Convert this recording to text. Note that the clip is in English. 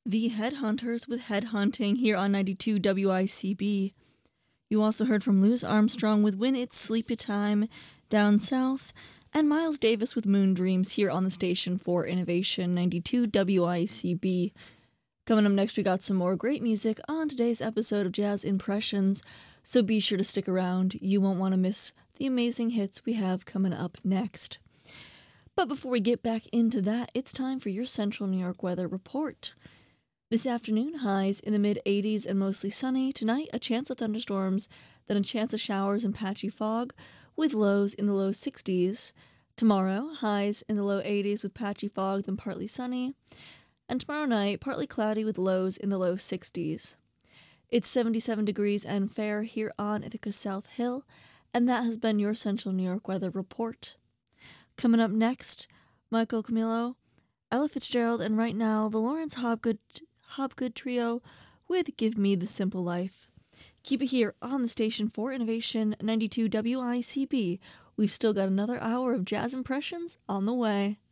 The Headhunters with Headhunting here on 92 WICB. You also heard from Louis Armstrong with When It's Sleepy Time down south, and Miles Davis with Moon Dreams here on the station for Innovation 92 WICB. Coming up next, we got some more great music on today's episode of Jazz Impressions, so be sure to stick around. You won't want to miss the amazing hits we have coming up next. But before we get back into that, it's time for your Central New York weather report. This afternoon, highs in the mid-80s and mostly sunny. Tonight, a chance of thunderstorms, then a chance of showers and patchy fog, with lows in the low 60s. Tomorrow, highs in the low 80s with patchy fog, then partly sunny. And tomorrow night, partly cloudy with lows in the low 60s. It's 77 degrees and fair here on Ithaca South Hill, and that has been your Central New York weather report. Coming up next, Michael Camillo, Ella Fitzgerald, and right now, the Lawrence Hobgood Trio with Give Me the Simple Life. Keep it here on the station for Innovation 92 WICB. We've still got another hour of jazz impressions on the way.